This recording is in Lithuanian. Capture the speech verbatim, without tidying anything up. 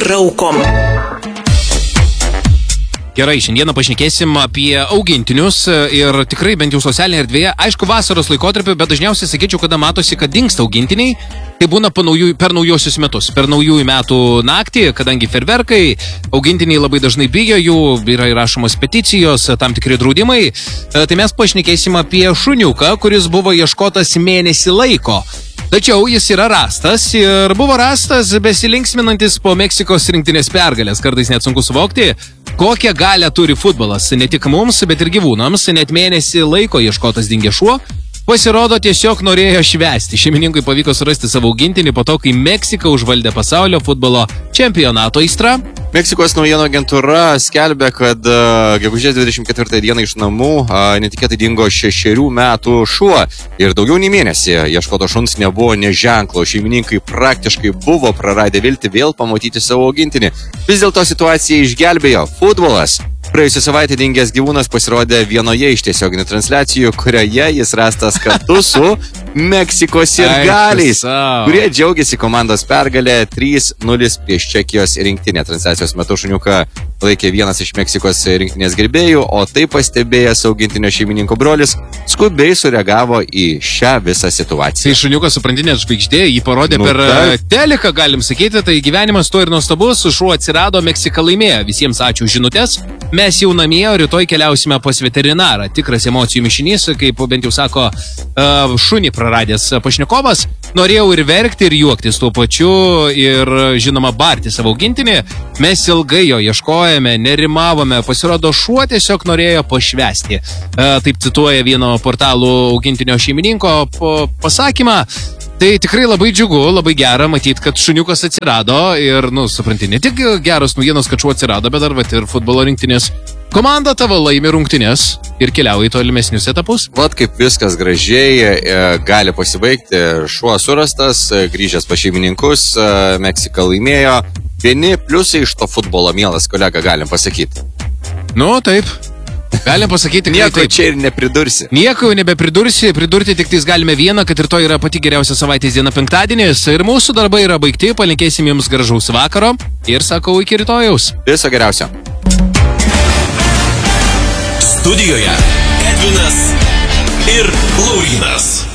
raukom. Gerai, šiandieną pašnekėsim apie augintinius ir tikrai bent jau socialinėje erdvėje, aišku, vasaros laikotarpiu, bet dažniausiai sakyčiau, kada matosi, kad dingsta augintiniai, tai būna naujų, per naujosius metus, per naujųjų metų naktį, kadangi ferverkai, augintiniai labai dažnai bijo jų, yra įrašomos peticijos, tam tikri draudimai, tai mes pašnekėsim apie šuniuką, kuris buvo ieškotas mėnesį laiko. Tačiau jis yra rastas ir buvo rastas besilinksminantis po Meksikos rinktinės pergalės. Kartais net sunku suvokti, kokią galią turi futbolas. Ne tik mums, bet ir gyvūnams. Net mėnesį laiko ieškotas dingęs šuo pasirodo tiesiog norėjo švęsti. Šeimininkui pavyko surasti savo augintinį po to, kai Meksika užvaldė pasaulio futbolo čempionato aistra. Meksikos naujienų agentūra skelbia, kad uh, gegužės dvidešimt ketvirtą dieną iš namų uh, netikėtai dingo šešerių metų šuo ir daugiau nei mėnesį ieškoto šuns nebuvo nė ženklo. Šeimininkai praktiškai buvo praradę viltį vėl pamatyti savo augintinį. Vis dėlto situaciją išgelbėjo futbolas. Praėjusią savaitę dingęs gyvūnas pasirodė vienoje iš tiesioginių transliacijų, kurioje jis rastas kartu su Meksikos sirgaliais, kurie džiaugiasi komandos pergalę trys nulis prieš Čekijos rinktinę. Transliacijos metu šuniuką laikė vienas iš Meksikos rinktinės gerbėjų, o tai pastebėjęs augintinio šeimininko brolis skubiai sureagavo į šią visą situaciją. Tai šuniukas suprantinės žvaigždė, jį parodė Nu, per tai- teliką, galim sakyti, tai gyvenimas tuo ir nuostabus, šuo atsirado, Meksika laimėjo. Visiems ačiū už žinutes. Mes jau namie, o rytoj keliausime pas veterinarą. Tikras emocijų mišinys, kaip bent jau sako uh, šunį praradęs pašnekovas. Norėjau ir verkti, ir juoktis tuo pačiu, ir žinoma barti savo augintinį. Mes ilgai jo ieškojame, nerimavome, pasirodo šuo tiesiog norėjo pašvęsti. Uh, taip cituoja vieno portalų augintinio šeimininko pasakymą. Tai tikrai labai džiugu, labai gera matyti, kad šuniukas atsirado ir, nu, supranti, ne tik geros naujienos, kad šuo atsirado, bet dar vat, ir futbolo rinktinės komanda tavo laimi rungtinės ir keliauja į tolimesnius etapus. Vat kaip viskas gražiai e, gali pasibaigti. Šuo surastas, e, grįžęs pas šeimininkus, e, Meksika laimėjo. Vieni pliusai iš to futbolo, mielas kolega, galim pasakyti. Nu, taip. Galim pasakyti, kad Nieko taip. čia ir nepridursi. Nieko jau nebepridursi, pridurti tik tais galime vieną, kad rytoj yra pati geriausia savaitės diena penktadienis ir mūsų darbai yra baigti, palinkėsim jums gražaus vakaro ir sakau iki rytojaus. Viso geriausio. Studijoje Edvinas ir Laurynas.